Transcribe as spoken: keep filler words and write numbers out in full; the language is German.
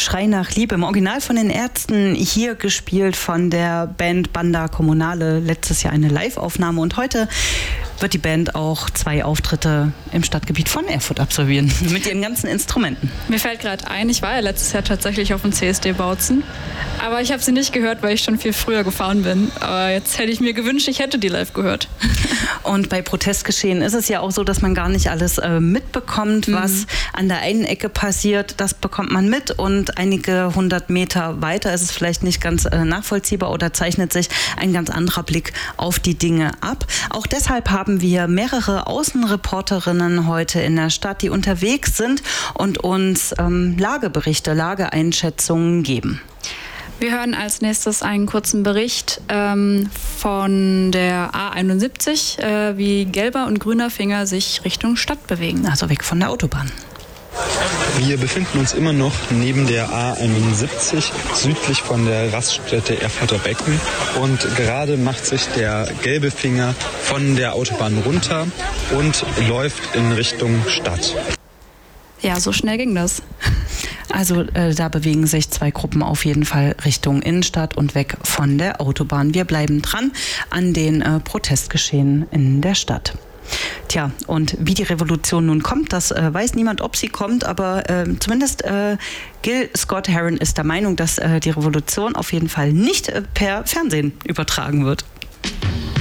Schrei nach Liebe, im Original von den Ärzten, hier gespielt von der Band Banda Comunale, letztes Jahr eine Live-Aufnahme und heute wird die Band auch zwei Auftritte im Stadtgebiet von Erfurt absolvieren, mit ihren ganzen Instrumenten. Mir fällt gerade ein, ich war ja letztes Jahr tatsächlich auf dem C S D Bautzen, aber ich habe sie nicht gehört, weil ich schon viel früher gefahren bin. Aber jetzt hätte ich mir gewünscht, ich hätte die live gehört. Und bei Protestgeschehen ist es ja auch so, dass man gar nicht alles äh, mitbekommt, was mhm. an der einen Ecke passiert. Das bekommt man mit und einige hundert Meter weiter ist es vielleicht nicht ganz äh, nachvollziehbar oder zeichnet sich ein ganz anderer Blick auf die Dinge ab. Auch deshalb haben wir mehrere Außenreporterinnen heute in der Stadt, die unterwegs sind und uns ähm, Lageberichte, Lageeinschätzungen geben. Wir hören als nächstes einen kurzen Bericht ähm, von der A einundsiebzig, äh, wie gelber und grüner Finger sich Richtung Stadt bewegen. Also weg von der Autobahn. Wir befinden uns immer noch neben der A einundsiebzig, südlich von der Raststätte Erfurter Becken. Und gerade macht sich der gelbe Finger von der Autobahn runter und läuft in Richtung Stadt. Ja, so schnell ging das. Also äh, da bewegen sich zwei Gruppen auf jeden Fall Richtung Innenstadt und weg von der Autobahn. Wir bleiben dran an den äh, Protestgeschehen in der Stadt. Tja, und wie die Revolution nun kommt, das äh, weiß niemand, ob sie kommt, aber äh, zumindest äh, Gil Scott-Heron ist der Meinung, dass äh, die Revolution auf jeden Fall nicht äh, per Fernsehen übertragen wird.